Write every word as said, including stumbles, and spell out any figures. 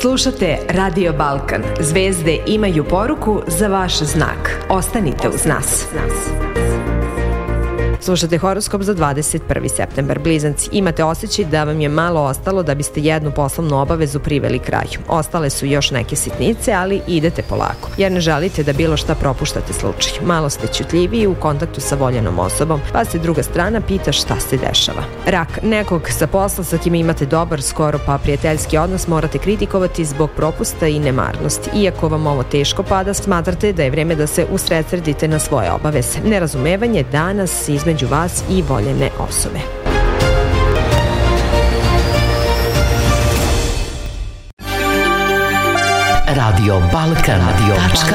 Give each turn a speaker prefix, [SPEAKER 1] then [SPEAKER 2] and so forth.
[SPEAKER 1] Slušate Radio Balkan. Zvezde imaju poruku za vaš znak. Ostanite uz nas. Slušate horoskop za dvadeset prvi septembar. Blizanci, imate osjećaj da vam je malo ostalo da biste jednu poslovnu obavezu priveli kraju. Ostale su još neke sitnice, ali idete polako, jer ne želite da bilo šta propuštate slučaj. Malo ste ćutljiviji u kontaktu sa voljenom osobom, pa se druga strana pita šta se dešava. Rak, nekog sa posla sa kim imate dobar, skoro pa prijateljski odnos morate kritikovati zbog propusta i nemarnosti. Iako vam ovo teško pada, smatrate da je vreme da se usredsredite na svoje obaveze. Nerazumevanje danas između među vas i voljene osobe.
[SPEAKER 2] Radio Balkan. Radio Balkan.